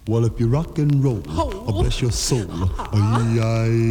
Well, if you rock and roll, bless your soul.